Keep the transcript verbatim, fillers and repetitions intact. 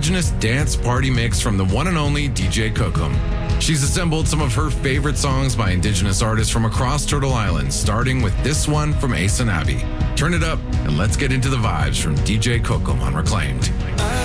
Indigenous dance party mix from the one and only D J Kokum. She's assembled some of her favorite songs by Indigenous artists from across Turtle Island, starting with this one from Ace and Abby. Turn it up and let's get into the vibes from D J Kokum on Reclaimed. I